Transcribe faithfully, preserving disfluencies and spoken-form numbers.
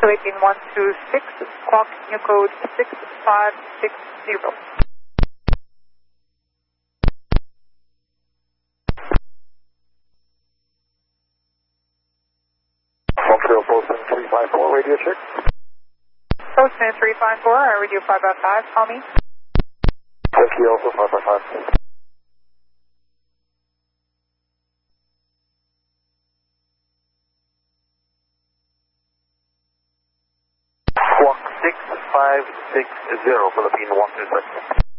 eighteen one two six, squawk, new code six five six zero. Montreal Poston three five four, radio check. Postman three five four, I radio five five five, call me. Thank you, also five five five. Squawk six five six zero, Philippine one two six.